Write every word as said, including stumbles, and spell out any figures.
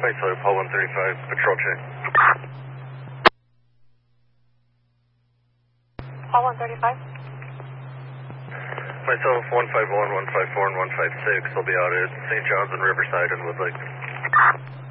Flight Cellular, Paul one thirty-five, patrol check. Paul one thirty-five. Myself, one five one, one five four, and one five six will be out at Saint John's and Riverside and Woodlake.